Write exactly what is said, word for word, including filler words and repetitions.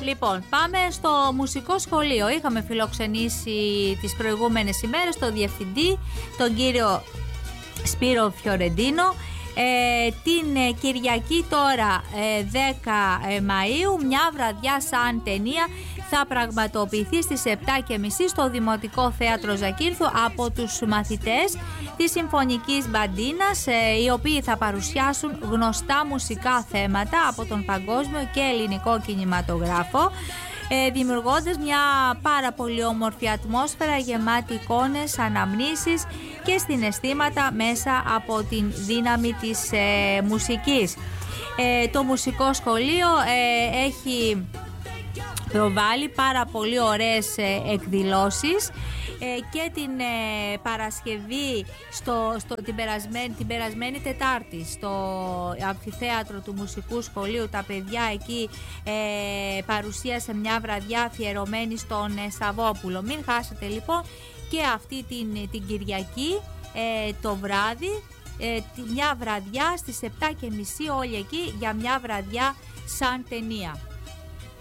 Λοιπόν, πάμε στο μουσικό σχολείο. Είχαμε φιλοξενήσει τις προηγούμενες ημέρες τον διευθυντή, τον κύριο Σπύρο Φιωρεντίνο. Ε, την ε, Κυριακή τώρα ε, δέκα Μαΐου, μια βραδιά σαν ταινία θα πραγματοποιηθεί στις επτά και μισή στο Δημοτικό Θέατρο Ζακύρθου από τους μαθητές της Συμφωνικής Μπαντίνας, ε, οι οποίοι θα παρουσιάσουν γνωστά μουσικά θέματα από τον παγκόσμιο και ελληνικό κινηματογράφο, ε, δημιουργώντας μια πάρα πολύ όμορφη ατμόσφαιρα γεμάτη εικόνες, αναμνήσεις και συναισθήματα μέσα από την δύναμη της ε, μουσικής. Ε, το μουσικό σχολείο ε, έχει προβάλλει πάρα πολύ ωραίες ε, εκδηλώσεις ε, και την ε, Παρασκευή στο, στο, την, περασμένη, την περασμένη Τετάρτη στο αμφιθέατρο του Μουσικού Σχολείου τα παιδιά εκεί ε, παρουσίασε μια βραδιά αφιερωμένη στον ε, Σαββόπουλο. Μην χάσετε λοιπόν και αυτή την, την Κυριακή ε, το βράδυ, ε, μια βραδιά στις επτά και μισή όλοι εκεί για μια βραδιά σαν ταινία.